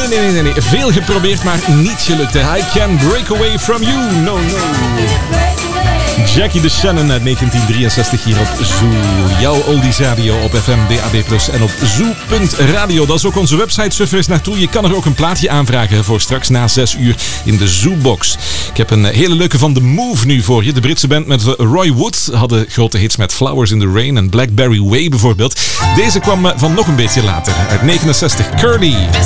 Nee. Veel geprobeerd, maar niet gelukt. I Can Break Away From You. No. Jackie de Shannon uit 1963 hier op Zoo. Jouw oldies radio op FM, DAB+, en op zoo.radio. Dat is ook onze website. Surf er eens naartoe. Je kan er ook een plaatje aanvragen voor straks na 6 uur in de Zoobox. Ik heb een hele leuke van The Move nu voor je. De Britse band met Roy Wood hadden grote hits met Flowers in the Rain en Blackberry Way bijvoorbeeld. Deze kwam van nog een beetje later, uit 69. Curly.